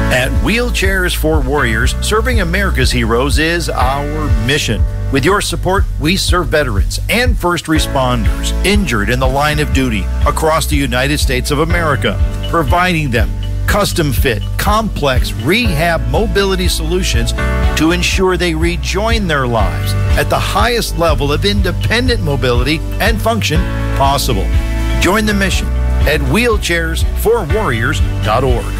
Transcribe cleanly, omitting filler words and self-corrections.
At Wheelchairs for Warriors, serving America's heroes is our mission. With your support, we serve veterans and first responders injured in the line of duty across the United States of America, providing them custom fit, complex rehab mobility solutions to ensure they rejoin their lives at the highest level of independent mobility and function possible. Join the mission at wheelchairsforwarriors.org.